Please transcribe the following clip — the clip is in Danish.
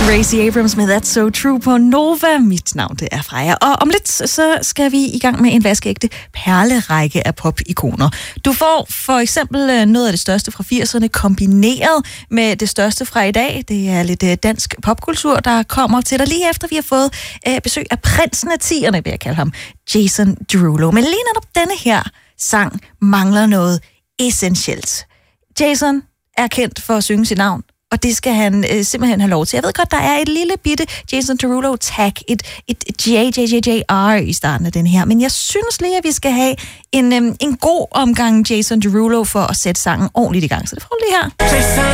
Gracie Abrams med That's So True på Nova. Mit navn, det er Freja. Og om lidt, så skal vi i gang med en vaskeægte perlerække af pop-ikoner. Du får for eksempel noget af det største fra 80'erne kombineret med det største fra i dag. Det er lidt dansk popkultur, der kommer til dig lige efter, vi har fået besøg af prinsen af 10'erne, vil jeg kalde ham, Jason Derulo. Men lige netop denne her sang mangler noget essentielt. Jason er kendt for at synge sit navn, og det skal han simpelthen have lov til. Jeg ved godt, der er et lille bitte Jason Derulo-tag, et JJJR i starten af den her, men jeg synes lige, at vi skal have en god omgang Jason Derulo for at sætte sangen ordentligt i gang. Så det får vi lige her.